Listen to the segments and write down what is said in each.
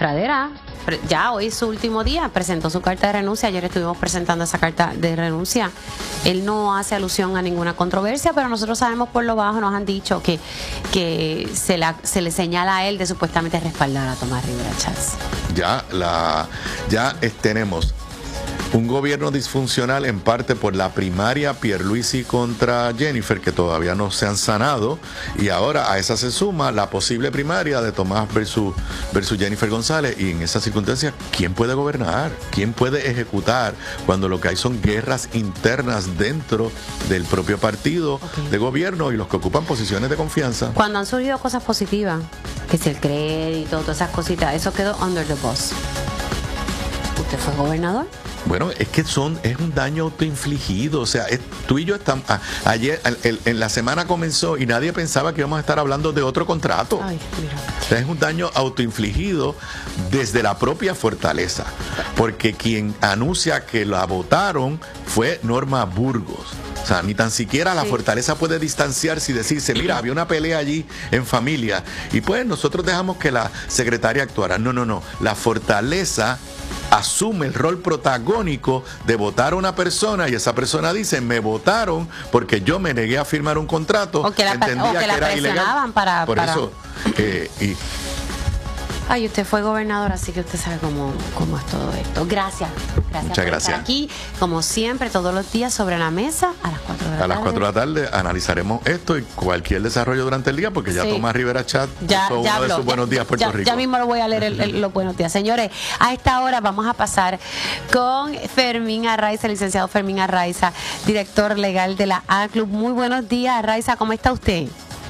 Pradera, ya hoy es su último día, presentó su carta de renuncia. Ayer estuvimos presentando esa carta de renuncia. Él no hace alusión a ninguna controversia, pero nosotros sabemos por lo bajo, nos han dicho que se le señala a él de supuestamente respaldar a Tomás Rivera Chats. Tenemos un gobierno disfuncional en parte por la primaria Pierluisi contra Jennifer, que todavía no se han sanado, y ahora a esa se suma la posible primaria de Tomás versus Jennifer González, y en esas circunstancias, ¿quién puede gobernar? ¿Quién puede ejecutar cuando lo que hay son guerras internas dentro del propio partido de gobierno y los que ocupan posiciones de confianza? Cuando han surgido cosas positivas, que si el crédito, todas esas cositas, eso quedó under the bus. ¿Usted fue gobernador? Bueno, es que es un daño autoinfligido. O sea, tú y yo estamos. Ayer, en la semana comenzó y nadie pensaba que íbamos a estar hablando de otro contrato. Ay, mira. O sea, es un daño autoinfligido desde la propia Fortaleza. Porque quien anuncia que la votaron fue Norma Burgos. O sea, ni tan siquiera la Fortaleza puede distanciarse y decirse, mira, había una pelea allí en familia. Y pues nosotros dejamos que la secretaria actuara. No. La Fortaleza asume el rol protagónico de votar a una persona y esa persona dice, me votaron porque yo me negué a firmar un contrato, entendía que era ilegal. Por eso, Ay, usted fue gobernador, así que usted sabe cómo es todo esto. Gracias. Muchas gracias. Estar aquí, como siempre, todos los días sobre la mesa a las 4 de la tarde. A las 4 de la tarde analizaremos esto y cualquier desarrollo durante el día, porque ya Tomás Rivera Chat hizo uno de sus buenos días Puerto Rico. Ya mismo lo voy a leer los buenos días. Señores, a esta hora vamos a pasar con Fermín Arraiza, licenciado Fermín Arraiza, director legal de la A-Club. Muy buenos días, Arraiza, ¿cómo está usted?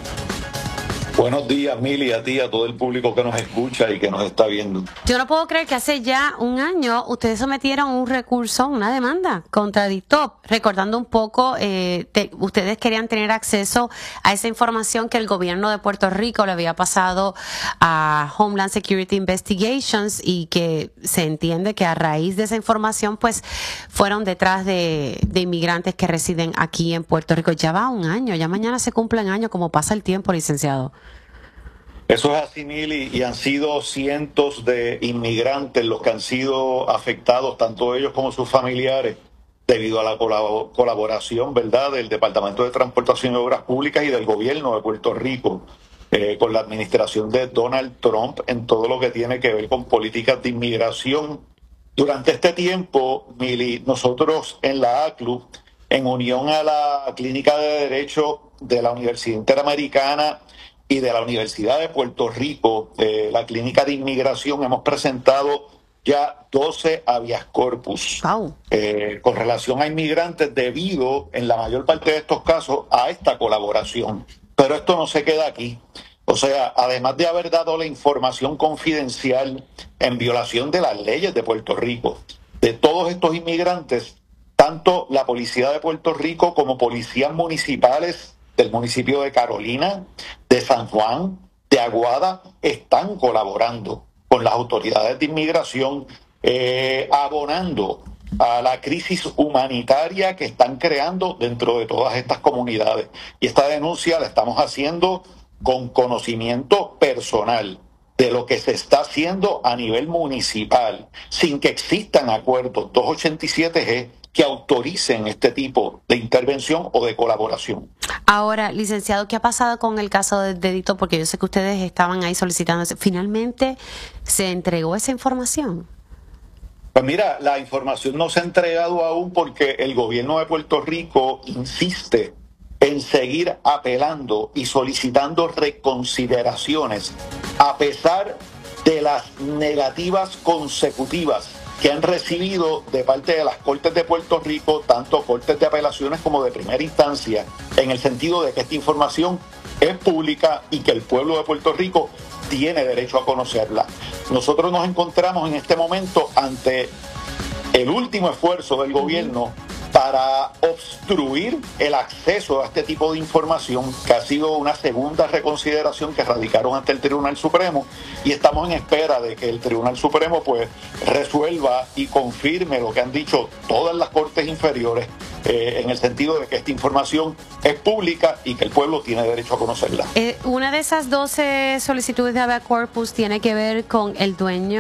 Buenos días, Mili, a ti, a todo el público que nos escucha y que nos está viendo. Yo no puedo creer que hace ya un año ustedes sometieron un recurso, una demanda contra DITOP, recordando un poco, ustedes querían tener acceso a esa información que el gobierno de Puerto Rico le había pasado a Homeland Security Investigations y que se entiende que a raíz de esa información pues fueron detrás de inmigrantes que residen aquí en Puerto Rico. Ya va un año, ya mañana se cumplen años, como pasa el tiempo, licenciado. Eso es así, Mili, y han sido cientos de inmigrantes los que han sido afectados, tanto ellos como sus familiares, debido a la colaboración, ¿verdad?, del Departamento de Transportación y Obras Públicas y del gobierno de Puerto Rico con la administración de Donald Trump en todo lo que tiene que ver con políticas de inmigración. Durante este tiempo, Mili, nosotros en la A-Club, en unión a la Clínica de Derecho de la Universidad Interamericana y de la Universidad de Puerto Rico, la Clínica de Inmigración, hemos presentado ya 12 habeas corpus con relación a inmigrantes debido, en la mayor parte de estos casos, a esta colaboración. Pero esto no se queda aquí. O sea, además de haber dado la información confidencial en violación de las leyes de Puerto Rico, de todos estos inmigrantes, tanto la Policía de Puerto Rico como policías municipales del municipio de Carolina, de San Juan, de Aguada, están colaborando con las autoridades de inmigración, abonando a la crisis humanitaria que están creando dentro de todas estas comunidades. Y esta denuncia la estamos haciendo con conocimiento personal de lo que se está haciendo a nivel municipal, sin que existan acuerdos 287G que autoricen este tipo de intervención o de colaboración. Ahora, licenciado, ¿qué ha pasado con el caso de DITOP? Porque yo sé que ustedes estaban ahí solicitando. ¿Finalmente se entregó esa información? Pues mira, la información no se ha entregado aún porque el gobierno de Puerto Rico insiste en seguir apelando y solicitando reconsideraciones a pesar de las negativas consecutivas que han recibido de parte de las Cortes de Puerto Rico, tanto Cortes de Apelaciones como de primera instancia, en el sentido de que esta información es pública y que el pueblo de Puerto Rico tiene derecho a conocerla. Nosotros nos encontramos en este momento ante el último esfuerzo del gobierno para obstruir el acceso a este tipo de información, que ha sido una segunda reconsideración que radicaron ante el Tribunal Supremo, y estamos en espera de que el Tribunal Supremo pues resuelva y confirme lo que han dicho todas las cortes inferiores, en el sentido de que esta información es pública y que el pueblo tiene derecho a conocerla. Una de esas 12 solicitudes de habeas corpus tiene que ver con el dueño